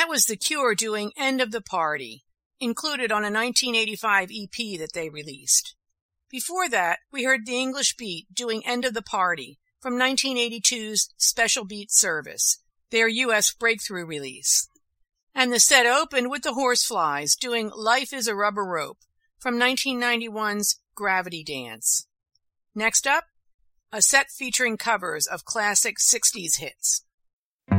was The Cure doing End of the Party, included on a 1985 EP that they released. Before that, we heard The English Beat doing End of the Party from 1982's Special Beat Service, their U.S. breakthrough release. And the set opened with the Horseflies doing Life is a Rubber Rope from 1991's Gravity Dance. Next up, a set featuring covers of classic 60s hits.